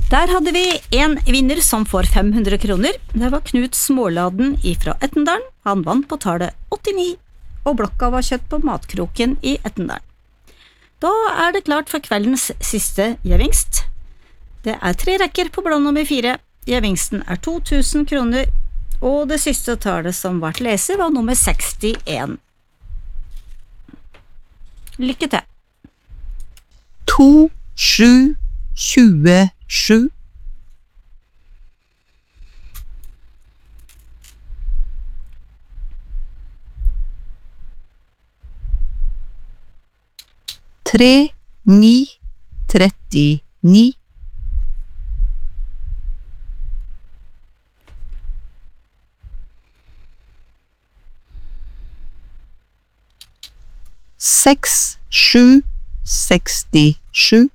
Der hadde vi en vinner som får 500 kroner. Det var Knut Småladen fra Etnedalen. Han vant på tallet 89, og blokka var kjøtt på Matkroken i Etnedalen. Da er det klart for kveldens siste gevinst. Det er 3 rekker på blå nummer 4. Gevinsten er 2000 kroner, og det siste tallet som ble leser var nummer 61. Lykke til! 2, 7, 27. 3, 9, 39. 6, 7, 67.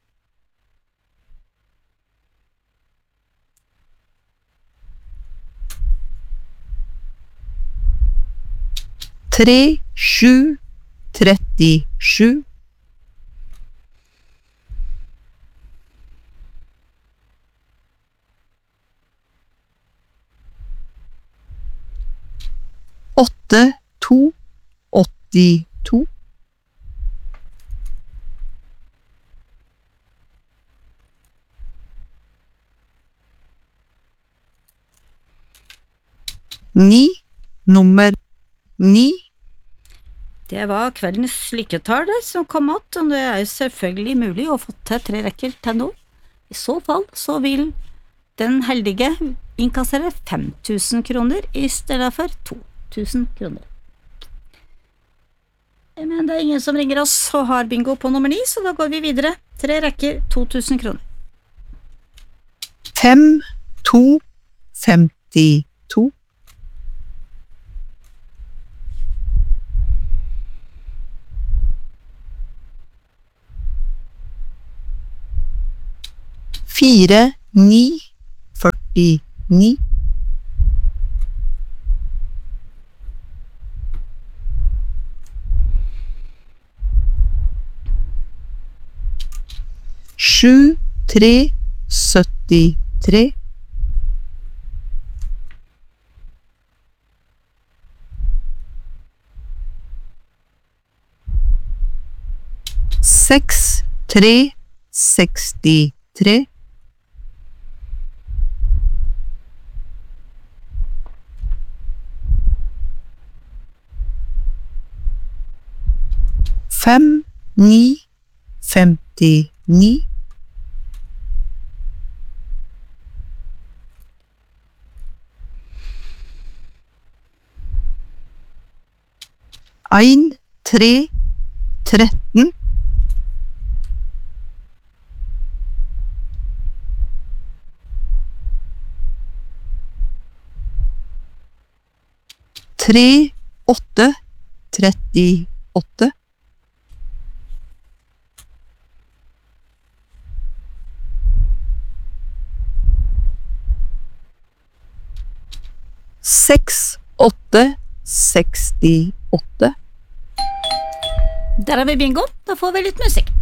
3, 7, 37. 8, 2, 82. 9, nummer 9. Det var kveldens lykketall som kom att, og det er jo selvfølgelig mulig å få til 3 rekker til nå. I så fall så vil den heldige innkassere 5000 kroner i stedet for 2000 kroner. Men det er ingen som ringer oss og har bingo på nummer 9, så da går vi videre. 3 rekker, 2000 kroner. 5, 2, 52. 4, 9, 49. 7, 3, 73. 6, 3, 63. 5, 9, 59. 1, 3, 13. 3, 8, 38. 6, 8, 68. Der har vi bingo, da får vi litt musikk.